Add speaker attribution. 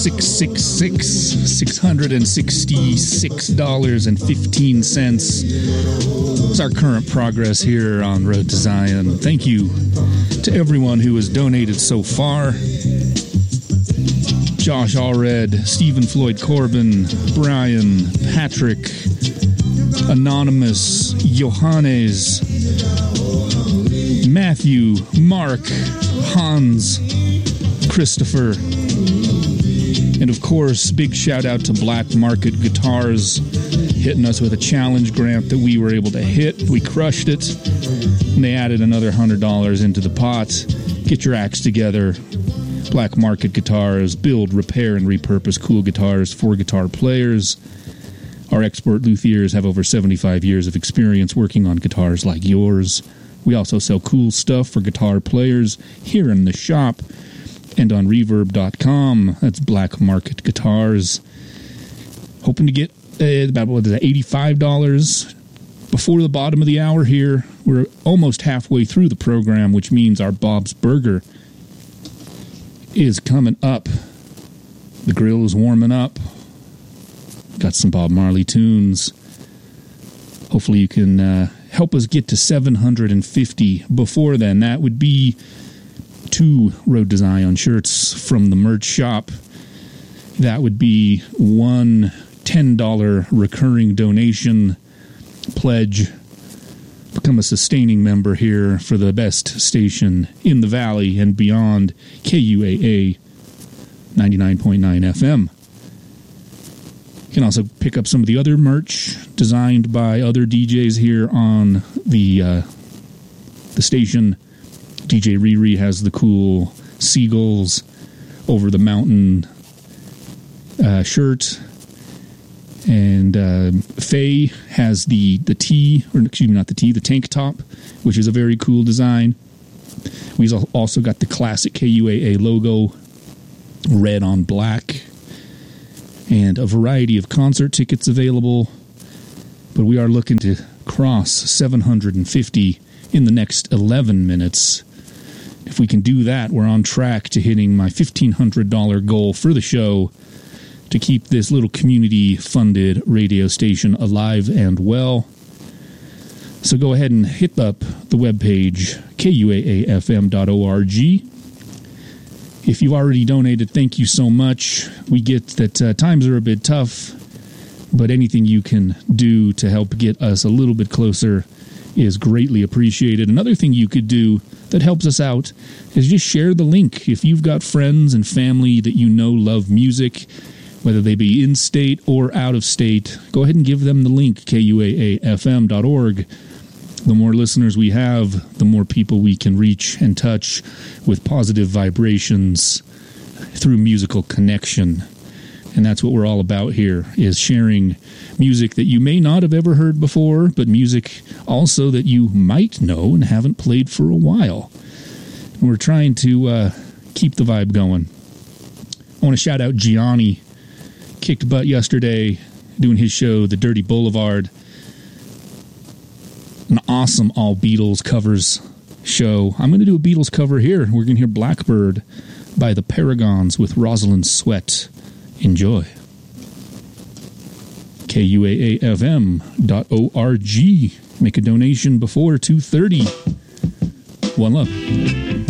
Speaker 1: $666.15. It's our current progress here on Road to Zion. Thank you to everyone who has donated so far. Josh Allred, Stephen Floyd Corbin, Brian, Patrick, Anonymous, Johannes, Matthew, Mark, Hans, Christopher, and of course, big shout out to Black Market Guitars, hitting us with a challenge grant that we were able to hit. We crushed it, and they added another $100 into the pot. Get your acts together. Black Market Guitars build, repair, and repurpose cool guitars for guitar players. Our expert luthiers have over 75 years of experience working on guitars like yours. We also sell cool stuff for guitar players here in the shop and on Reverb.com. That's Black Market Guitars. Hoping to get about, $85 before the bottom of the hour here. We're almost halfway through the program, which means our Bob's Burger is coming up. The grill is warming up. Got some Bob Marley tunes. Hopefully you can help us get to 750 before then. That would be 2 Road to Zion shirts from the merch shop. That would be one $10 recurring donation pledge. Become a sustaining member here for the best station in the valley and beyond, KUAA 99.9 FM. You can also pick up some of the other merch designed by other DJs here on the station. DJ Riri has the cool Seagulls Over the Mountain shirt. And Faye has the tank top, which is a very cool design. We've also got the classic KUAA logo, red on black, and a variety of concert tickets available. But we are looking to cross 750 in the next 11 minutes. If we can do that, we're on track to hitting my $1,500 goal for the show to keep this little community-funded radio station alive and well. So go ahead and hit up the webpage, kuaafm.org. If you've already donated, thank you so much. We get that times are a bit tough, but anything you can do to help get us a little bit closer is greatly appreciated. Another thing you could do that helps us out is just share the link. If you've got friends and family that you know love music, whether they be in-state or out-of-state, go ahead and give them the link, kuaafm.org. The more listeners we have, the more people we can reach and touch with positive vibrations through musical connection. And that's what we're all about here, is sharing music that you may not have ever heard before, but music also that you might know and haven't played for a while. And we're trying to keep the vibe going. I want to shout out Gianni. Kicked butt yesterday doing his show, The Dirty Boulevard. An awesome all Beatles covers show. I'm going to do a Beatles cover here. We're going to hear Blackbird by the Paragons with Rosalind Sweat. Enjoy. KUAAFM.org. Make a donation before 2:30. One love.